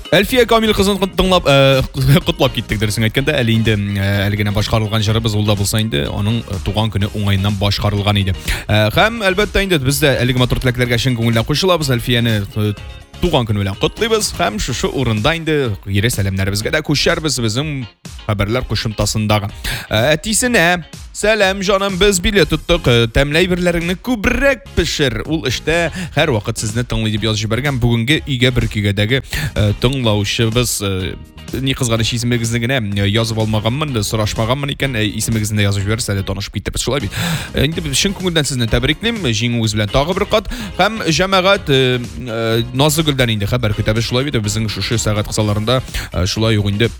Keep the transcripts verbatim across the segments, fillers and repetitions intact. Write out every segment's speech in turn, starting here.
Әлфия Камил кызын тыңлап, котлап киттек дөресен әйткәндә, әле инде әле генә башкарылган җырыбыз ул да булса инде, аның туган көне уңайыннан башкарылган иде. Һәм әлбәттә инде без дә әлеге матур теләкләргә чын күңелдән кушылабыз, Әлфияне туган көне белән котлыйбыз һәм шушы урында инде ире сәламнәребезгә дә күчәрбез безнең хәбәрләр кушымтасындагы. Әтисенә сәлам җаным, без билет тоттык, тәмләй берләреңне күбрәк пешер. Ул эштә һәр вакыт сезне тыңлый дип язып җибәргән. Бүгенге өйгә бер кигәдәге тыңлаучыбыз ни кызганыч исемегезне генә язып алмаганмын, сорашмаганмын икән, исемегезне язып җибәрсә дә танышып китәбез, шулай бит. Инде чын күңелдән сезне тәбриклим, җиңүегез белән тагы бер кат һәм җәмәгать Назыгөлдән инде хәбәр көтәбез, шулай бит. Безнең шушы сәгать кысаларында шулай ук инде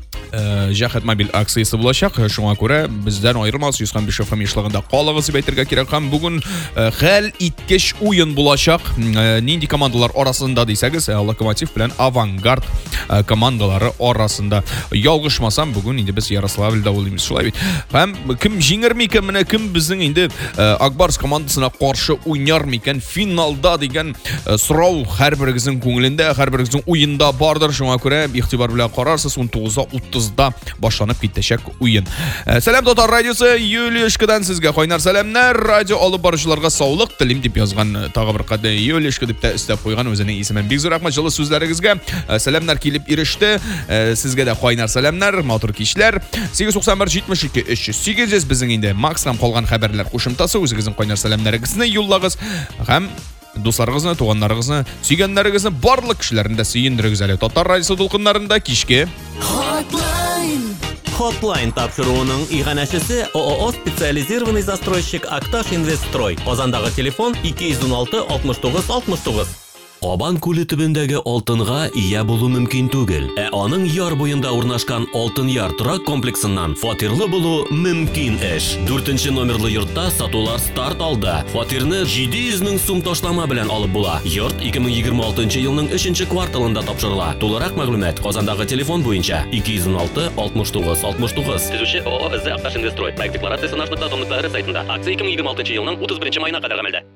Җәһәт мобиль акциясе булачак. Шуңа күрә бездән аерылмас йөз һәм биш эф эм яшьлегендә калыгыз дип әйтергә кирәк. Һәм бүген хәл иткеч уен булачак. Нинди командалар арасында дисәгез, Локомотив белән Авангард командалары арасында. Ялгышмасам, бүген инде без Ярославльдә уйлыйбыз, шулай бит. Һәм кем җиңер микән, менә кем безнең инде Акбарс командасына каршы уйнар микән финалда дигән сорау һәрберегезнең күңелендә, һәрберегезнең уенда бардыр. Шуңа күрә игътибар белән карарсыз, ун тугызда утыз да башланып китәчәк уен. Сәлам Татар радиосы, Юлешкадан сезгә кайнар сәламнәр. Радио алып баручыларга саулык телим дип язган тагы бер кадәр Юлешка дип тә өстәп куйган үзенең исемен. Бик зур рәхмәт җылы сүзләрегезгә. Сәламнар килеп иреште. Сезгә дә кайнар сәламнар, матур кичләр. сигез туксан бер җитмеш ике өч йөз сигез безнең инде Максдан калган хәбәрләр кушымтасы. Үзегезнең кайнар сәламнарыгызны юллагыз һәм дусларыгызны, туганнарыгызны, сөйгәннәрегезне, барлык кешеләрне дә сөендерегез әле. Татар радиосы дулкыннарында кичке Hotline. Hotline тапшыруының иганәчесе ООО специализированный застройщик Акташ Инвестстрой. Казандагы телефон ике йөз уналты алтмыш тугыз алтмыш тугыз. Кабан күле төбендәге алтынга ия булу мөмкин түгел. Ә аның яр буенда урнашкан Алтын Яр торак комплексыннан фатирлы булу мөмкин эш. дүртенче номерлы йортта сатулар старт алды. Фатирны җиде йөз мең сум ташлама белән алып була. Йорт ике мең егерме алтынчы елның өченче кварталында тапшырыла. Тулырак мәгълүмат Казандагы телефон буенча ике йөз уналты алтмыш тугыз алтмыш тугыз. Төзүче ООО Акташ Инвестстрой. Проект декларациясе наш датумлыклары сайтында. Акция ике мең егерме алтынчы елның утыз беренче маена кадәр гамәлдә.